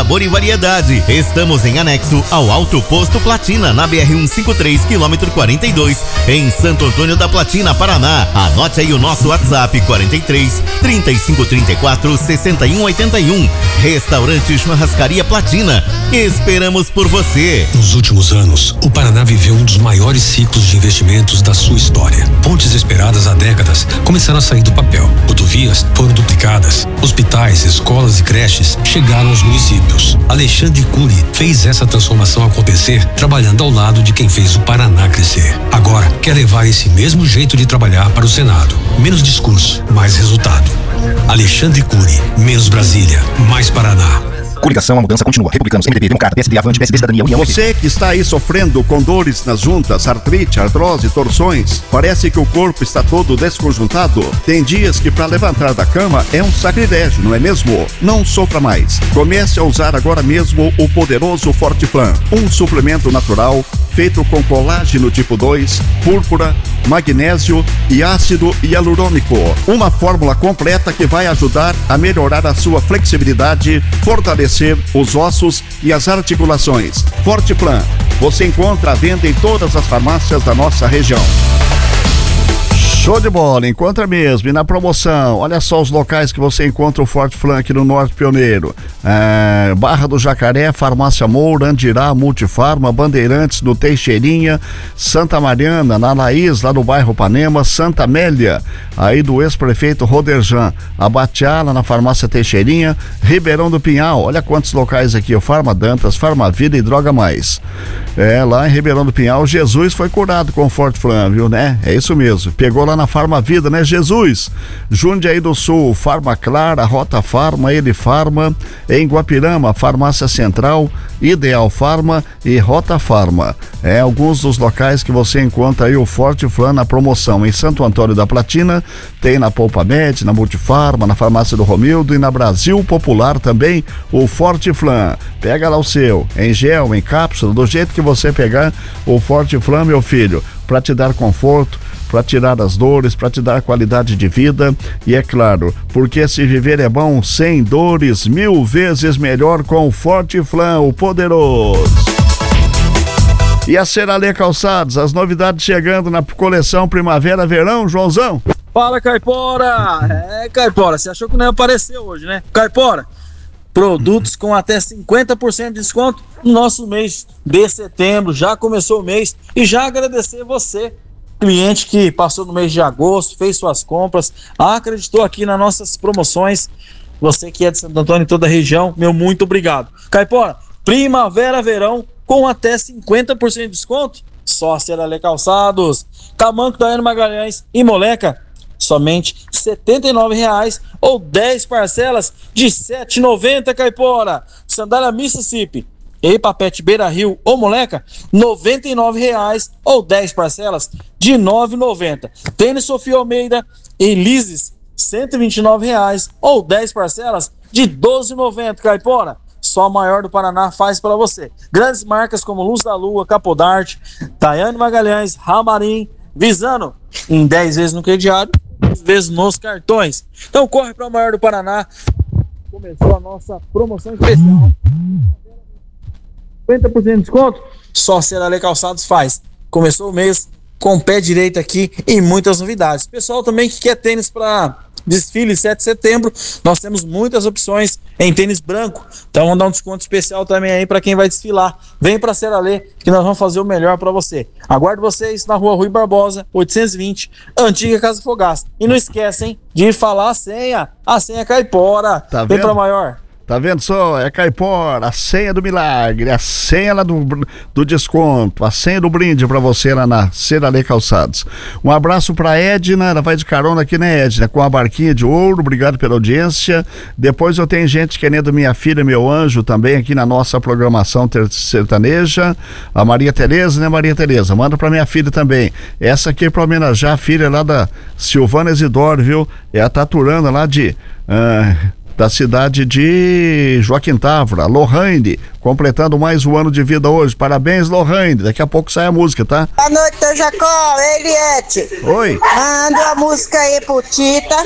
sabor e variedade. Estamos em anexo ao Alto Posto Platina, na BR-153, quilômetro 42, em Santo Antônio da Platina, Paraná. Anote aí o nosso WhatsApp: 43 35 34 61 81. Restaurante Churrascaria Platina. Esperamos por você. Nos últimos anos, o Paraná viveu um dos maiores ciclos de investimentos da sua história. Pontes esperadas há décadas começaram a sair do papel. Rodovias foram duplicadas. Hospitais, escolas e creches chegaram aos municípios. Alexandre Cury fez essa transformação acontecer trabalhando ao lado de quem fez o Paraná crescer. Agora quer levar esse mesmo jeito de trabalhar para o Senado. Menos discurso, mais resultado. Alexandre Cury, menos Brasília, mais Paraná. Coligação, a mudança continua. Republicanos, MDB, Democrata, PSD, Avante, PSD, Cidadania, União. Você que está aí sofrendo com dores nas juntas, artrite, artrose, torções, parece que o corpo está todo desconjuntado. Tem dias que para levantar da cama é um sacrilégio, não é mesmo? Não sofra mais. Comece a usar agora mesmo o poderoso Forteplan, um suplemento natural feito com colágeno tipo 2, púrpura, magnésio e ácido hialurônico. Uma fórmula completa que vai ajudar a melhorar a sua flexibilidade, fortalecer os ossos e as articulações. Forteplan, você encontra à venda em todas as farmácias da nossa região. Show de bola, encontra mesmo. E na promoção, olha só os locais que você encontra o Forteplan aqui no Norte Pioneiro. Barra do Jacaré, Farmácia Moura, Andirá, Multifarma, Bandeirantes, no Teixeirinha, Santa Mariana, na Laís, lá no bairro Panema, Santa Amélia, aí do ex-prefeito Roderjan, Abatiala, na Farmácia Teixeirinha, Ribeirão do Pinhal, olha quantos locais aqui, o Farma Dantas, Farma Vida e Droga Mais. Lá em Ribeirão do Pinhal, Jesus foi curado com o Forteplan, viu, né? É isso mesmo, pegou lá na Farma Vida, né, Jesus? Jundiaí do Sul, Farma Clara, Rota Farma, Ele Farma, em Guapirama, Farmácia Central, Ideal Farma e Rota Farma. Alguns dos locais que você encontra aí o Forteplan na promoção. Em Santo Antônio da Platina, tem na Poupamed, na Multifarma, na Farmácia do Romildo e na Brasil Popular também o Forteplan. Pega lá o seu, em gel, em cápsula, do jeito que você pegar o Forteplan, meu filho, para te dar conforto, para tirar as dores, para te dar qualidade de vida. E é claro, porque se viver é bom, sem dores, 1000 vezes melhor com o Forteplan, o poderoso. E a Seralê Calçados, as novidades chegando na coleção Primavera-Verão, Joãozão. Fala, Caipora! Caipora, você achou que não ia aparecer hoje, né? Caipora, produtos com até 50% de desconto no nosso mês de setembro. Já começou o mês e já agradecer você, cliente que passou no mês de agosto, fez suas compras, acreditou aqui nas nossas promoções. Você que é de Santo Antônio e toda a região, meu muito obrigado. Caipora, Primavera-Verão com até 50% de desconto, só a Seralê Calçados. Tamanco Daiane Magalhães e Moleca, somente R$ 79,00 ou 10 parcelas de R$ 7,90, Caipora. Sandália Mississippi e Papete Beira Rio ou Moleca, R$ 99,00 ou 10 parcelas de R$ 9,90. Tênis Sofia Almeida e Lises, R$ 129,00 ou 10 parcelas de R$ 12,90, Caipora. Só a maior do Paraná faz para você. Grandes marcas como Luz da Lua, Capodarte, Daiane Magalhães, Ramarim, Visano em 10 vezes no crediário, 10 vezes nos cartões. Então corre para a maior do Paraná. Começou a nossa promoção especial. 50% de desconto, só Seralê Calçados faz. Começou o mês com o pé direito aqui e muitas novidades. Pessoal também que quer tênis para desfile 7 de setembro, nós temos muitas opções em tênis branco. Então vamos dar um desconto especial também aí para quem vai desfilar. Vem para Seralê que nós vamos fazer o melhor para você. Aguardo vocês na Rua Rui Barbosa, 820, Antiga Casa Fogaça. E não esquecem de falar a senha Caipora. Tá Vem vendo? para maior. Tá vendo só? É Caipora, a senha do milagre, a senha lá do desconto, a senha do brinde pra você lá na Seralê Calçados. Um abraço pra Edna, ela vai de carona aqui, né, Edna? Com a barquinha de ouro, obrigado pela audiência. Depois eu tenho gente querendo minha filha, meu anjo também aqui na nossa programação sertaneja. A Maria Tereza, né, Maria Tereza? Manda pra minha filha também. Essa aqui é pra homenagear a filha lá da Silvana Isidoro, viu? É a Taturana lá da cidade de Joaquim Távora, Lohane, completando mais um ano de vida hoje. Parabéns, Lohane. Daqui a pouco sai a música, tá? Boa noite, Jacó, Eliette. Oi. Manda a música aí pro Tita.